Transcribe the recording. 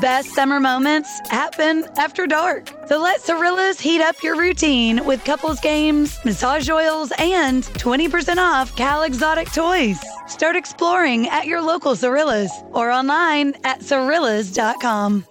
Best summer moments happen after dark. So let Cirillas heat up your routine with couples games, massage oils, and 20% off Cal Exotic toys. Start exploring at your local Cirillas or online at Cirillas.com.